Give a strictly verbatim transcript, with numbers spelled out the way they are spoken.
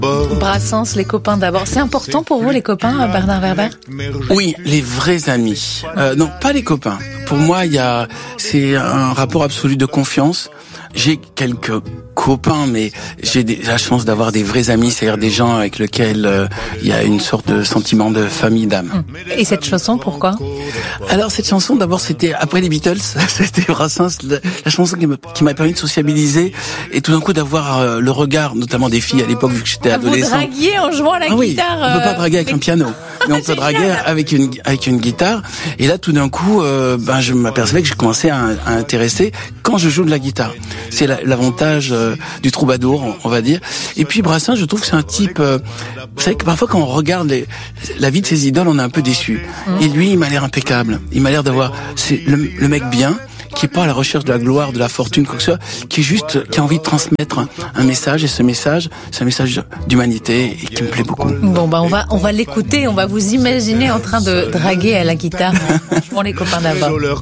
Brassens, les copains d'abord. C'est important pour vous, les copains, Bernard Werber? Oui, les vrais amis. Euh, non, pas les copains. Pour moi, il y a, c'est un rapport absolu de confiance. J'ai quelques copains, mais j'ai des, la chance d'avoir des vrais amis, c'est-à-dire des gens avec lesquels euh, il y a une sorte de sentiment de famille d'âme. Et cette chanson, pourquoi? Alors cette chanson, d'abord, c'était après les Beatles, c'était Brassens, la, la chanson qui, me, qui m'a permis de sociabiliser et tout d'un coup d'avoir euh, le regard, notamment des filles à l'époque vu que j'étais adolescent. Vous draguiez en jouant à la ah oui, guitare. On peut pas draguer avec un piano, mais on peut draguer avec une avec une guitare. Et là, tout d'un coup, euh, ben je m'apercevais que je commençais à, à intéresser quand je joue de la guitare. C'est la, l'avantage euh, du troubadour, on, on va dire. Et puis Brassens, je trouve que c'est un type. Euh, vous savez que parfois, quand on regarde les, la vie de ses idoles, on est un peu déçu. Mmh. Et lui, il m'a l'air impeccable. Il m'a l'air d'avoir, c'est le, le mec bien, qui est pas à la recherche de la gloire, de la fortune, quoi que ce soit, qui est juste, qui a envie de transmettre un, un message. Et ce message, c'est un message d'humanité et qui me plaît beaucoup. Bon, bah on va, on va l'écouter. On va vous imaginer en train de draguer à la guitare. Bon, les copains d'abord.